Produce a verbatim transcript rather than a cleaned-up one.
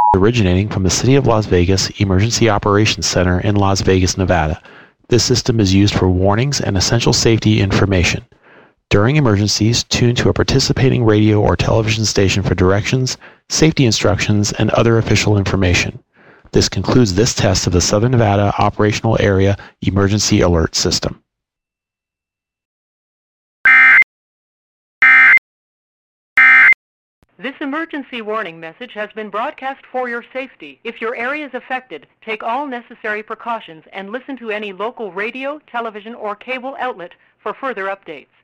originating from the City of Las Vegas Emergency Operations Center in Las Vegas, Nevada. This system is used for warnings and essential safety information. During emergencies, tune to a participating radio or television station for directions, safety instructions, and other official information. This concludes this test of the Southern Nevada Operational Area Emergency Alert System. This emergency warning message has been broadcast for your safety. If your area is affected, take all necessary precautions and listen to any local radio, television, or cable outlet for further updates.